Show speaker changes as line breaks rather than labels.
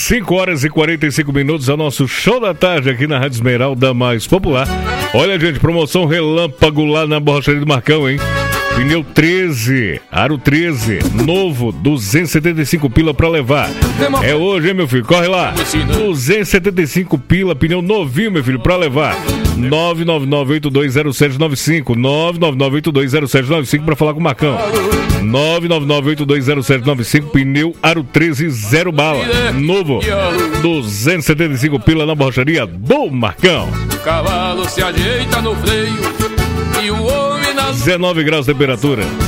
5 horas e 45 minutos, é o nosso show da tarde aqui na Rádio Esmeralda mais popular. Olha, gente, promoção relâmpago lá na borracharia do Marcão, hein? Pneu 13, aro 13, novo, 275 pila pra levar. É hoje, hein, meu filho? Corre lá. 275 pila, pneu novinho, meu filho, pra levar. 999-820795. 999-820795 pra falar com o Marcão. 999-820795, pneu aro 13, 0 bala. Novo, 275 pila na borracharia do Marcão.
O cavalo se ajeita no freio e o homem
19 graus de temperatura.